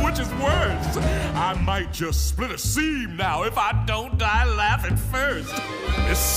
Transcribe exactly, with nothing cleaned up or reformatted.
which is worse. I might just split a seam now if I don't die laughing first. This